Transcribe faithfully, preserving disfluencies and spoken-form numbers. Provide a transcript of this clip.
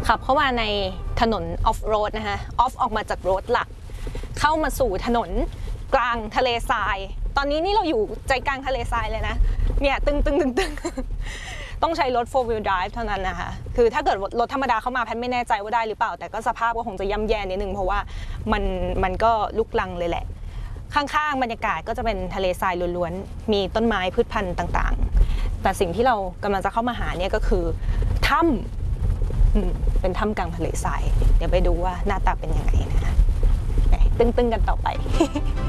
ขับเข้ามาในถนนออฟโรดนะคะออฟออกมาจากโรดหลักเข้ามาสู่ถนนกลางทะเลทรายตอนนี้นี่เราอยู่ใจกลางทะเลทรายเลยนะเนี่ยตึงตึงตึงตึงต้องใช้รถ โฟร์ วีล drive เท่านั้นนะคะคือถ้าเกิดรถธรรมดาเข้ามาแพทไม่แน่ใจว่าได้หรือเปล่าแต่ก็สภาพก็คงจะย่ำแย่นิดนึงเพราะว่ามันมันก็ลุกลังเลยแหละข้างๆบรรยากาศก็จะเป็นทะเลทรายล้วนๆมีต้นไม้พืชพันธุ์ต่างๆแต่สิ่งที่เรากำลังจะเข้ามาหาเนี่ยก็คือถ้ำเป็นถ้ำกลางทะเลทรายเดี๋ยวไปดูว่าหน้าตาเป็นยังไงนะคะตึ้งๆกันต่อไป